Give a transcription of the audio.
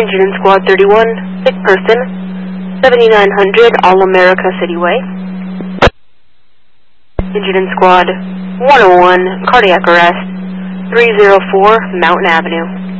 Incident Squad 31, sick person, 7900 All-America City Way. Incident Squad 101, cardiac arrest, 304 Mountain Avenue.